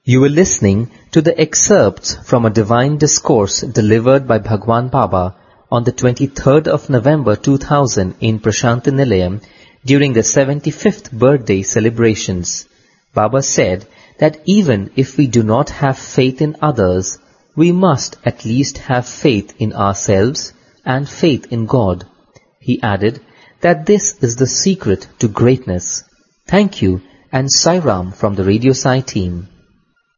You were listening to the excerpts from a divine discourse delivered by Bhagwan Baba on the 23rd of November 2000 in Prasanthi Nilayam during the 75th birthday celebrations. Baba said that even if we do not have faith in others, we must at least have faith in ourselves and faith in God. He added that this is the secret to greatness. Thank you and Sai Ram from the Radio Sai team.